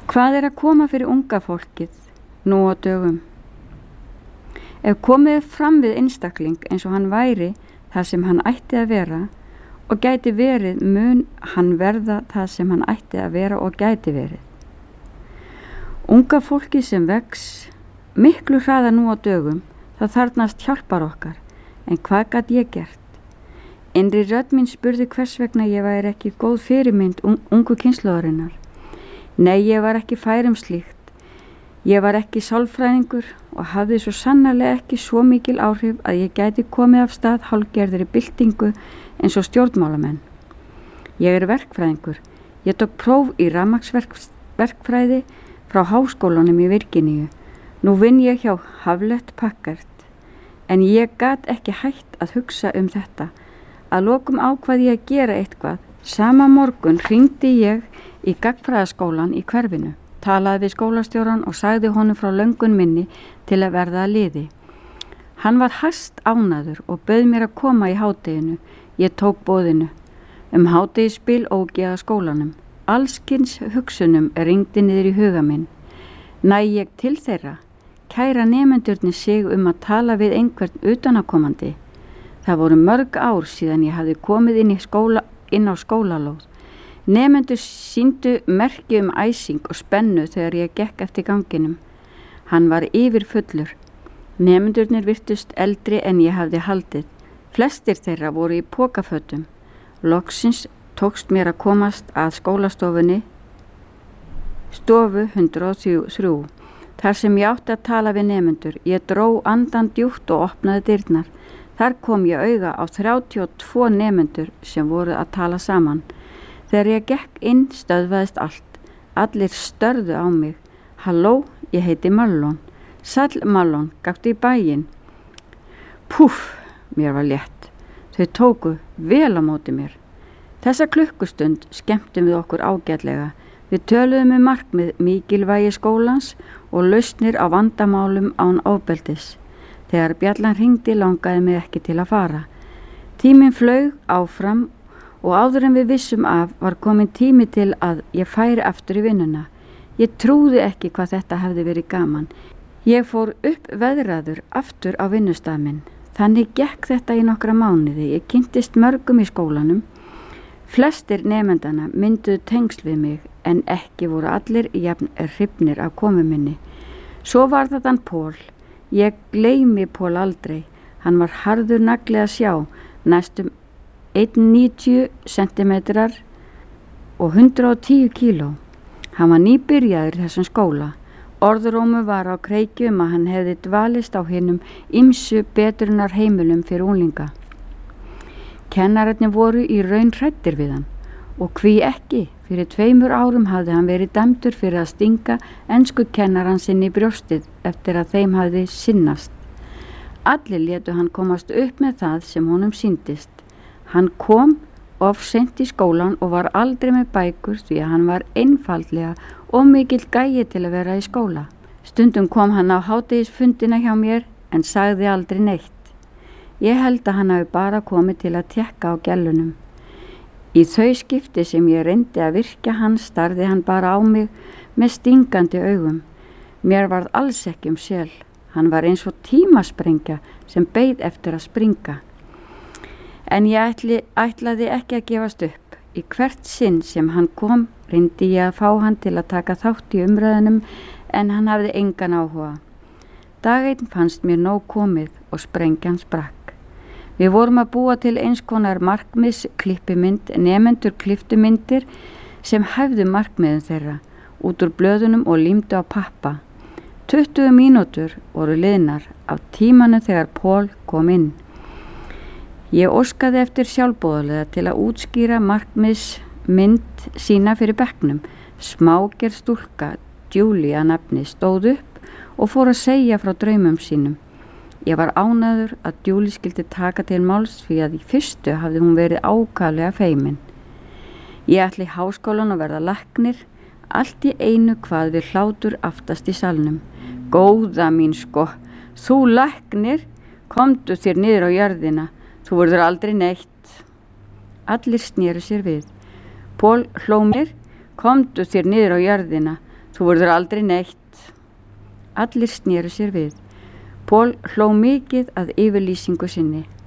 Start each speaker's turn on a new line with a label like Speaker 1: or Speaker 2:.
Speaker 1: Hvað að koma fyrir unga fólkið nú á dögum? Ef komið fram við einstakling eins og hann væri það sem hann ætti að vera og gæti verið, mun hann verða það sem hann ætti að vera og gæti verið. Unga fólkið sem vex miklu hraðar nú á dögum, það þarfnast hjálpar okkar, en hvað gat ég gert? Innri rödd mín spurði hvers vegna ég væri ekki góð fyrirmynd ungu kynslóðarinnar. Nei, ég var ekki fær slíkt. Ég var ekki sálfræðingur og hafði svo sannarlega ekki svo mikil áhrif að ég gæti komið af stað hálfgerðri byltingu eins og stjórnmálamenn. Ég verkfræðingur. Ég tók próf í rafmagnsverkfræði frá háskólanum í Virginíu. Nú vinn ég hjá Hewlett-Packard, en ég gat ekki hætt að hugsa þetta. Að lokum ákvað ég að gera eitthvað. Sama morgun hringdi ég í gagnfræðaskólan í hverfinu, talaði við skólastjóran og sagði honum frá löngun minni til að verða að liði. Hann var hæst ánægður og bauð mér að koma í hádeginu. Ég tók boðinu. Hádegisbil ók ég að skólanum. Allskyns hugsunum ringdi niður í huga minn. Næ ég til þeirra? Kæra nemendurnir sig að tala við einhvern utanakomandi. Það voru mörg ár síðan ég hafði komið inn á skólalóð. Nemendur sýndu merki æsing og spennu þegar ég gekk eftir ganginum. Hann var yfirfullur. Nemendurnir virtust eldri en ég hafði haldið. Flestir þeirra voru í pokafötum. Loksins tókst mér að komast að skólastofunni, stofu 103, þar sem ég átti að tala við nemendur. Ég dró andan djúpt og opnaði dyrnar. Þar kom ég auga á 32 nemendur sem voru að tala saman. Þegar ég gekk inn stöðvaðist allt. Allir störðu á mig. Halló, ég heiti Marlon. Sæll Marlon, gaktu í bæinn? Púff, mér var létt. Þau tóku vel á móti mér. Þessa klukkustund skemmtum við okkur ágætlega. Við töluðum markmið mikilvægi skólans og lausnir á vandamálum án ofbeldis. Þegar bjallan hringdi langaði mig ekki til að fara. Tíminn flaug áfram og áður en við vissum af var komin tími til að ég færi aftur í vinnuna. Ég trúði ekki hvað þetta hefði verið gaman. Ég fór uppveðraður aftur á vinnustað minn. Þannig gekk þetta í nokkra mánuði. Ég kynntist mörgum í skólanum. Flestir nemendana mynduðu tengsl við mig en ekki voru allir jafn hrifnir af komu minni. Svo var það hann Pól. Ég gleymi Pól aldrei. Hann var harður nagli að sjá, næstum 1,90 centimetrar og 110 kíló. Hann var nýbyrjaður í þessum skóla. Orðrómu var á kreiki að hann hefði dvalist á hinum ýmsu betrunar heimilum fyrir unglinga. Kennararnir voru í raun hræddir við hann og hví ekki. Fyrir 2 árum hafði hann verið dæmdur fyrir að stinga ensku kennaran sinni í brjóstið eftir að þeim hafði sinnast. Allir létu hann komast upp með það sem honum sýndist. Hann kom of seint í skólan og var aldrei með bækur því að hann var einfaldlega of mikill gæi til að vera í skóla. Stundum kom hann á hádegisfundina hjá mér en sagði aldrei neitt. Ég held að hann hafi bara komið til að tékka á gellunum. Í þau skipti sem ég reyndi að virkja hann starði hann bara á mig með stingandi augum. Mér varð alls ekki sel. Hann var eins og tímasprengja sem beið eftir að springa. En ég ætlaði ekki að gefast upp. Í hvert sinn sem hann kom reyndi ég að fá hann til að taka þátt í umræðunum en hann hafði engan áhuga. Dag einn fannst mér nóg komið og sprengjan sprakk. Við vorum að búa til eins konar markmiðsklippimynd, nemendur klipptu myndir sem hæfðu markmiðum þeirra út úr blöðunum og límdu á pappa. 20 mínútur voru liðnar af tímanum þegar Pól kom inn. Ég óskaði eftir sjálfboðaliða til að útskýra markmiðsmynd sína fyrir bekknum. Smágerð stúlka, Julie að nafni, stóð upp og fór að segja frá draumum sínum. Ég var ánægður að Julie skildi taka til máls því að í fyrstu hafði hún verið ákaflega feimin. Ég ætli í háskólan að verða læknir, allt í einu hvað við hlátur aftast í salnum. Góða mín sko, þú læknir, komdu þér niður á jörðina, þú verður aldrei neitt. Allir snéru sér við. Pól hló mér, komdu þér niður á jörðina, Þú verður aldrei neitt. Allir snéru sér við. Pól hló mikið að yfirlýsingu sinni.